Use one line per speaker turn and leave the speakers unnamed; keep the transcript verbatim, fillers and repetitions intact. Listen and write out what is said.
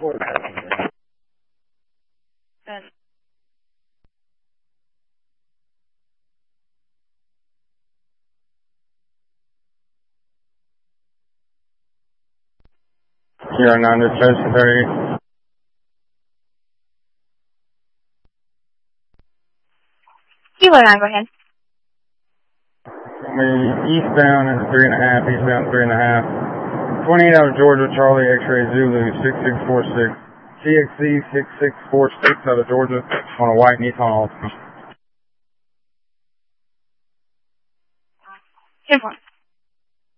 Good.
Sierra nine dispatch thirty.
Kilo nine, go ahead.
We eastbound is three and a half, eastbound three and a half. twenty-eight out of Georgia, Charlie X-ray Zulu six six four six. T X C six six four six out of Georgia on a white Nissan Altima.
ten four.